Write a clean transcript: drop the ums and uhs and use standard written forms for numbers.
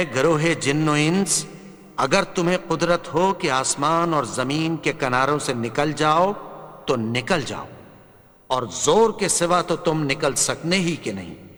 गिरोहे जिन्नो इंस, अगर तुम्हें कुदरत हो कि आसमान और जमीन के किनारों से निकल जाओ तो निकल जाओ, और जोर के सिवा तो तुम निकल सकने ही के नहीं।